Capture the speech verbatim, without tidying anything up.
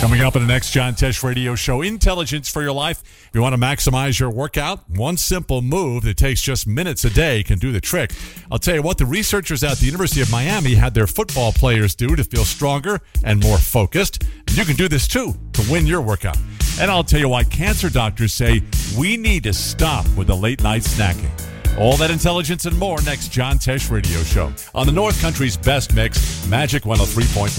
Coming up in the next John Tesh Radio Show, intelligence for your life. If you want to maximize your workout, one simple move that takes just minutes a day can do the trick. I'll tell you what the researchers at the University of Miami had their football players do to feel stronger and more focused. And you can do this too to win your workout. And I'll tell you why cancer doctors say we need to stop with the late night snacking. All that intelligence and more next John Tesh Radio Show on the North Country's best mix, Magic one oh three point one.